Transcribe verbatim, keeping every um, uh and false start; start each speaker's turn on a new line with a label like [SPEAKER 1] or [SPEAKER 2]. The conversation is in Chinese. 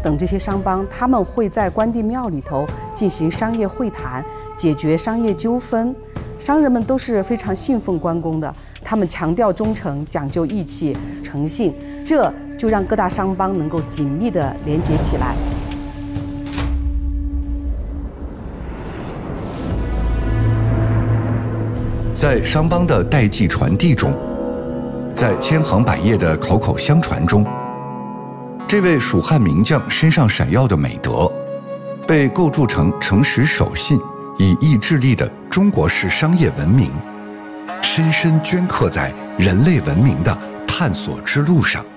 [SPEAKER 1] 等这些商帮，他们会在关帝庙里头进行商业会谈，解决商业纠纷。商人们都是非常信奉关公的，他们强调忠诚，讲究义气、诚信，这就让各大商帮能够紧密地连接起来。
[SPEAKER 2] 在商帮的代际传递中，在千行百业的口口相传中，这位蜀汉名将身上闪耀的美德，被构筑成诚实守信、以义制利的中国式商业文明，深深镌刻在人类文明的探索之路上。